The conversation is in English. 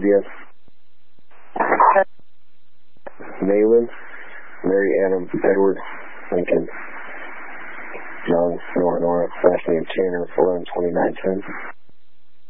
CBS. Malin, Mary Adam, Edward, Lincoln, Young, Nora, last name Tanner, 112910.